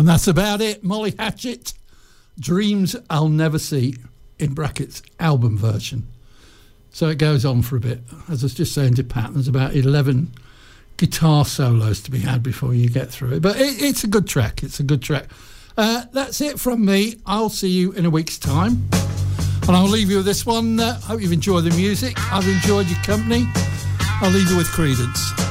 And that's about it. Molly Hatchet, Dreams I'll Never See, in brackets, album version. So it goes on for a bit. As I was just saying to Pat, there's about 11 guitar solos to be had before you get through it. But it's a good track. It's a good track. That's it from me. I'll see you in a week's time. And I'll leave you with this one. Hope you've enjoyed the music. I've enjoyed your company. I'll leave you with Creedence.